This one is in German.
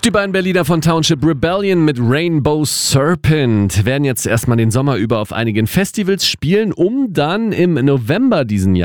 Die beiden Berliner von Township Rebellion mit Rainbow Serpent werden jetzt erstmal den Sommer über auf einigen Festivals spielen, um dann im November diesen